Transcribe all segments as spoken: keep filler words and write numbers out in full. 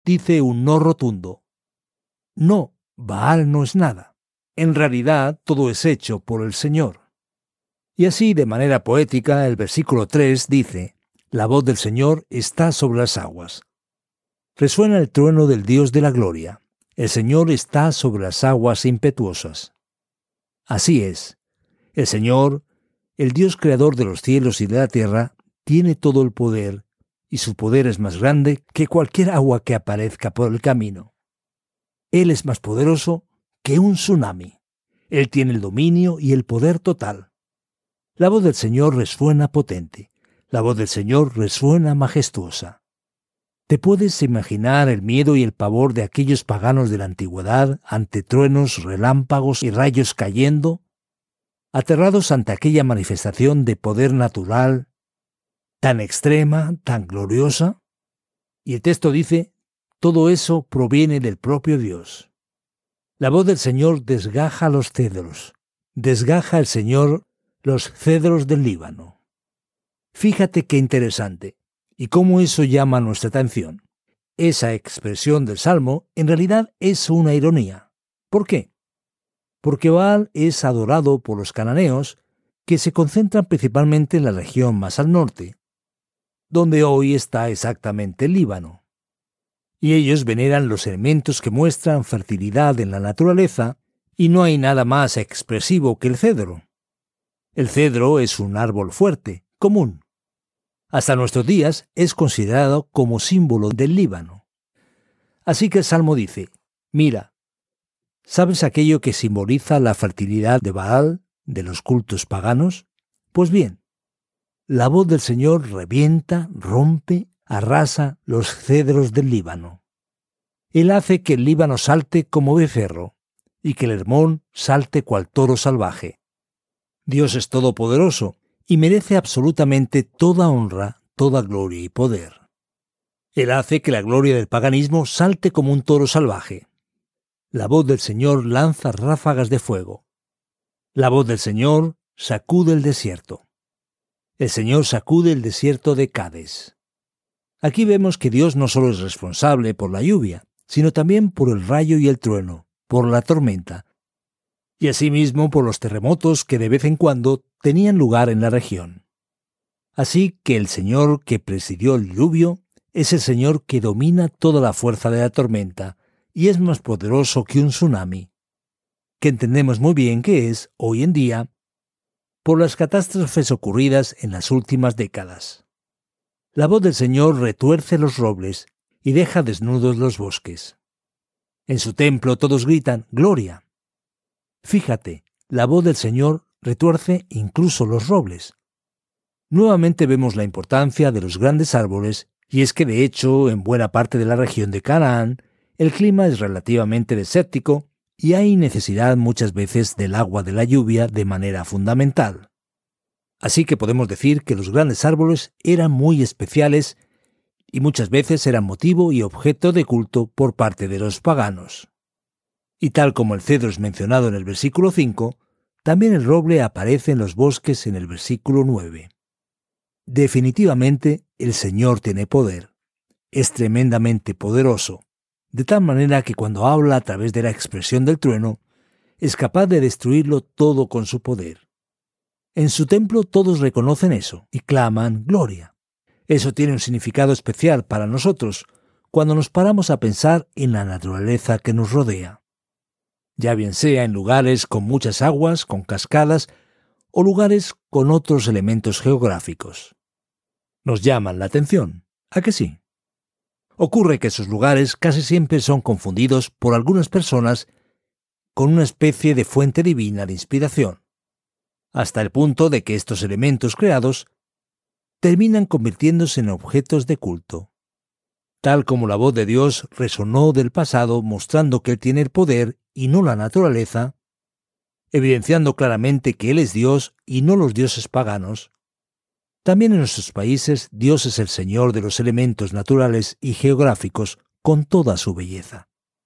dice un no rotundo. No, Baal no es nada. En realidad, todo es hecho por el Señor. Y así, de manera poética, el versículo tres dice: la voz del Señor está sobre las aguas. Resuena el trueno del Dios de la gloria. El Señor está sobre las aguas impetuosas. Así es. El Señor, el Dios creador de los cielos y de la tierra, tiene todo el poder, y su poder es más grande que cualquier agua que aparezca por el camino. Él es más poderoso que un tsunami. Él tiene el dominio y el poder total. La voz del Señor resuena potente. La voz del Señor resuena majestuosa. ¿Te puedes imaginar el miedo y el pavor de aquellos paganos de la antigüedad ante truenos, relámpagos y rayos cayendo? Aterrados ante aquella manifestación de poder natural, tan extrema, tan gloriosa. Y el texto dice: todo eso proviene del propio Dios. La voz del Señor desgaja los cedros. Desgaja el Señor los cedros del Líbano. Fíjate qué interesante, y cómo eso llama nuestra atención. Esa expresión del Salmo en realidad es una ironía. ¿Por qué? Porque Baal es adorado por los cananeos, que se concentran principalmente en la región más al norte, donde hoy está exactamente el Líbano. Y ellos veneran los elementos que muestran fertilidad en la naturaleza, y no hay nada más expresivo que el cedro. El cedro es un árbol fuerte, común. Hasta nuestros días es considerado como símbolo del Líbano. Así que el Salmo dice: mira, ¿sabes aquello que simboliza la fertilidad de Baal, de los cultos paganos? Pues bien, la voz del Señor revienta, rompe, arrasa los cedros del Líbano. Él hace que el Líbano salte como becerro, y que el Hermón salte cual toro salvaje. Dios es todopoderoso, y merece absolutamente toda honra, toda gloria y poder. Él hace que la gloria del paganismo salte como un toro salvaje. La voz del Señor lanza ráfagas de fuego. La voz del Señor sacude el desierto. El Señor sacude el desierto de Cades. Aquí vemos que Dios no solo es responsable por la lluvia, sino también por el rayo y el trueno, por la tormenta, y asimismo por los terremotos que de vez en cuando tenían lugar en la región. Así que el Señor que presidió el diluvio es el Señor que domina toda la fuerza de la tormenta y es más poderoso que un tsunami, que entendemos muy bien que es, hoy en día, por las catástrofes ocurridas en las últimas décadas. La voz del Señor retuerce los robles y deja desnudos los bosques. En su templo todos gritan ¡Gloria! Fíjate, la voz del Señor retuerce incluso los robles. Nuevamente vemos la importancia de los grandes árboles, y es que de hecho en buena parte de la región de Canaán el clima es relativamente desértico y hay necesidad muchas veces del agua de la lluvia de manera fundamental. Así que podemos decir que los grandes árboles eran muy especiales y muchas veces eran motivo y objeto de culto por parte de los paganos. Y tal como el cedro es mencionado en el versículo cinco, también el roble aparece en los bosques en el versículo nueve. Definitivamente, el Señor tiene poder. Es tremendamente poderoso, de tal manera que cuando habla a través de la expresión del trueno, es capaz de destruirlo todo con su poder. En su templo todos reconocen eso y claman gloria. Eso tiene un significado especial para nosotros cuando nos paramos a pensar en la naturaleza que nos rodea. Ya bien sea en lugares con muchas aguas, con cascadas, o lugares con otros elementos geográficos. Nos llaman la atención, ¿a que sí? Ocurre que esos lugares casi siempre son confundidos por algunas personas con una especie de fuente divina de inspiración, hasta el punto de que estos elementos creados terminan convirtiéndose en objetos de culto. Tal como la voz de Dios resonó del pasado mostrando que Él tiene el poder y no la naturaleza, evidenciando claramente que Él es Dios y no los dioses paganos, también en nuestros países Dios es el Señor de los elementos naturales y geográficos con toda su belleza.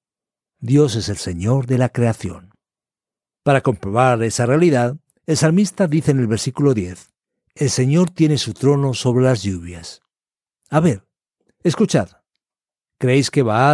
Dios es el Señor de la creación. Para comprobar esa realidad, el salmista dice en el versículo diez, «El Señor tiene su trono sobre las lluvias». A ver, escuchad. ¿Creéis que Baal